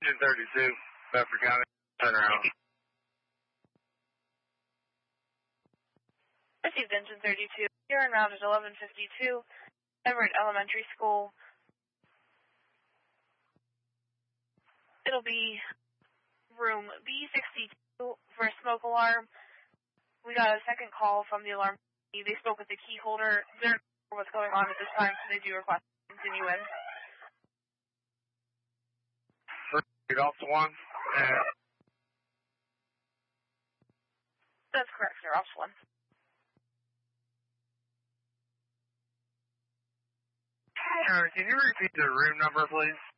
Engine 32, Bedford County, turn around. Received Engine 32. Here en route at 1152, Everett Elementary School. It'll be room B62 for a smoke alarm. We got a second call from the alarm. They spoke with the key holder. They're not sure what's going on at this time, so they do request to continue in. Get off to 1. That's correct, sir. Off 1. Can you repeat the room number, please?